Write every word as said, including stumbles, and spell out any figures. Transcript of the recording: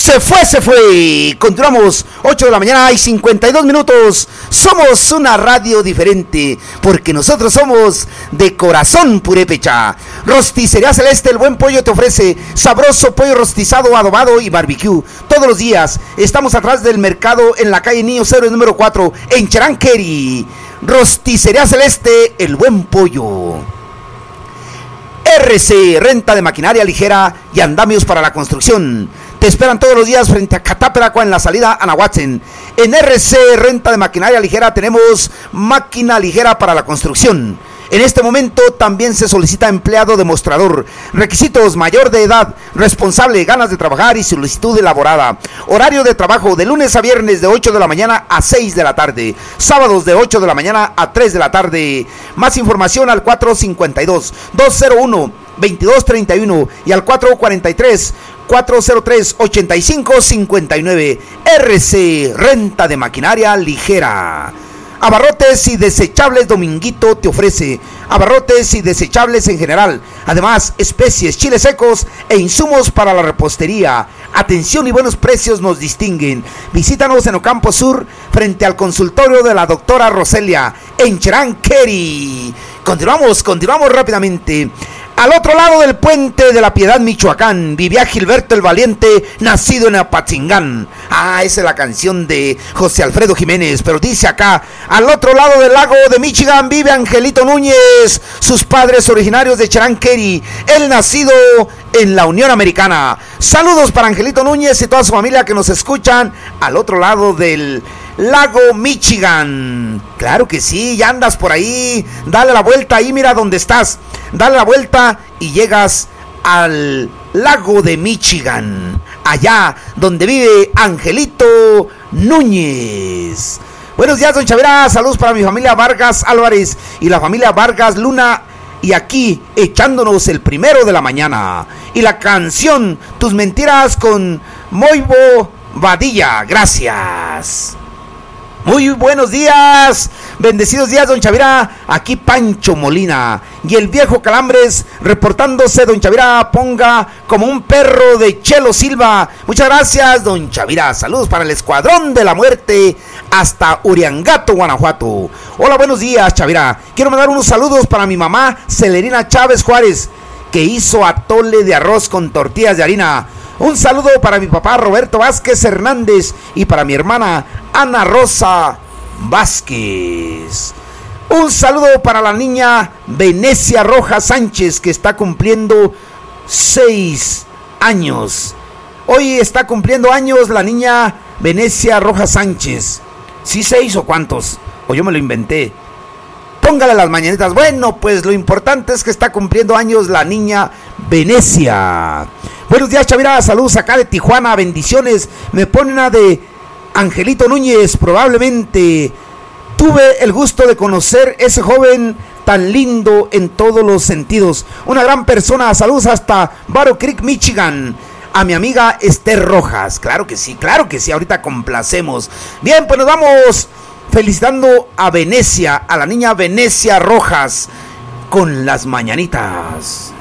Se fue, se fue. Continuamos, ocho de la mañana y cincuenta y dos minutos. Somos una radio diferente, porque nosotros somos de corazón purépecha. Rosticería Celeste, el buen pollo te ofrece sabroso pollo rostizado, adobado y barbecue. Todos los días estamos atrás del mercado en la calle Niños Héroes número cuatro, en Charanqueri. Rosticería Celeste, el buen pollo. R C, renta de maquinaria ligera y andamios para la construcción. Te esperan todos los días frente a Catapelacua en la salida a Nahuatzen. En R C, renta de maquinaria ligera, tenemos máquina ligera para la construcción. En este momento también se solicita empleado demostrador. Requisitos: mayor de edad, responsable, ganas de trabajar y solicitud elaborada. Horario de trabajo de lunes a viernes de ocho de la mañana a seis de la tarde. Sábados de ocho de la mañana a tres de la tarde. Más información al cuatro cinco dos, dos cero uno, veintidós treinta y uno y al cuatro cuarenta y tres, cuatro cero tres, ochenta y cinco cincuenta y nueve. R C, renta de maquinaria ligera. Abarrotes y desechables Dominguito te ofrece abarrotes y desechables en general, además especies, chiles secos e insumos para la repostería. Atención y buenos precios nos distinguen. Visítanos en Ocampo Sur, frente al consultorio de la doctora Roselia, en Charanqueri. Continuamos, continuamos rápidamente. Al otro lado del puente de la Piedad, Michoacán, vivía Gilberto el Valiente, nacido en Apatzingán. Ah, esa es la canción de José Alfredo Jiménez, pero dice acá: al otro lado del lago de Michigan vive Angelito Núñez, sus padres originarios de Charanqueri, él nacido en la Unión Americana. Saludos para Angelito Núñez y toda su familia que nos escuchan al otro lado del lago Michigan. Claro que sí, ya andas por ahí. Dale la vuelta ahí, mira dónde estás. Dale la vuelta y llegas al lago de Michigan, allá donde vive Angelito Núñez. Buenos días, don Chavira. Saludos para mi familia Vargas Álvarez y la familia Vargas Luna. Y aquí echándonos el primero de la mañana. Y la canción Tus Mentiras con Moibo Vadilla. Gracias. Muy buenos días, bendecidos días, don Chavira. Aquí Pancho Molina y el viejo Calambres reportándose. Don Chavira, ponga como un perro de Chelo Silva. Muchas gracias, don Chavira. Saludos para el Escuadrón de la Muerte hasta Uriangato, Guanajuato. Hola, buenos días, Chavira. Quiero mandar unos saludos para mi mamá Celerina Chávez Juárez, que hizo atole de arroz con tortillas de harina. Un saludo para mi papá Roberto Vázquez Hernández y para mi hermana Ana Rosa Vázquez. Un saludo para la niña Venecia Rojas Sánchez, que está cumpliendo seis años. Hoy está cumpliendo años la niña Venecia Rojas Sánchez. ¿Sí seis o cuántos? O yo me lo inventé. Póngale las mañanitas. Bueno, pues lo importante es que está cumpliendo años la niña Venecia. Buenos días, Chavira, saludos acá de Tijuana, bendiciones. Me pone una de Angelito Núñez. Probablemente tuve el gusto de conocer ese joven tan lindo en todos los sentidos. Una gran persona. Saludos hasta Battle Creek, Michigan. A mi amiga Esther Rojas. Claro que sí, claro que sí, ahorita complacemos. Bien, pues nos vamos felicitando a Venecia, a la niña Venecia Rojas, con las mañanitas.